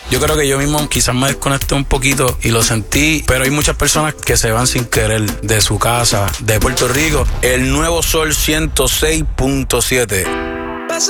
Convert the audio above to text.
Yo creo que yo mismo quizás me desconecté un poquito y lo sentí, pero hay muchas personas que se van sin querer de su casa, de Puerto Rico. El Nuevo Sol 106.7.